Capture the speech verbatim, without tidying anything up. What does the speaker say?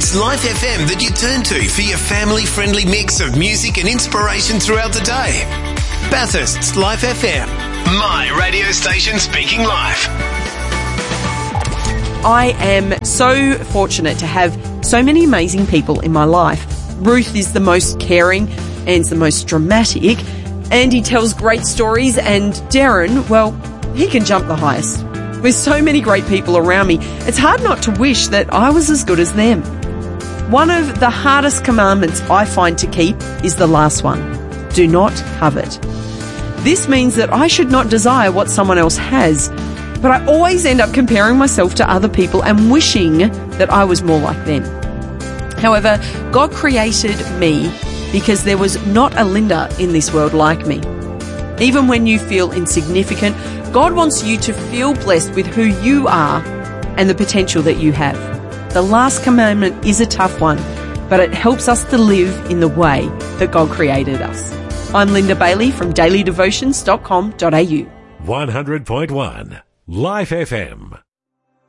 It's Life F M that you turn to for your family-friendly mix of music and inspiration throughout the day. Bathurst's Life F M, my radio station speaking life. I am so fortunate to have so many amazing people in my life. Ruth is the most caring and the most dramatic. Andy tells great stories, and Darren, well, he can jump the highest. With so many great people around me, it's hard not to wish that I was as good as them. One of the hardest commandments I find to keep is the last one. Do not covet. This means that I should not desire what someone else has, but I always end up comparing myself to other people and wishing that I was more like them. However, God created me because there was not a Linda in this world like me. Even when you feel insignificant, God wants you to feel blessed with who you are and the potential that you have. The last commandment is a tough one, but it helps us to live in the way that God created us. I'm Linda Bailey from daily devotions dot com dot a u. one hundred point one Life F M.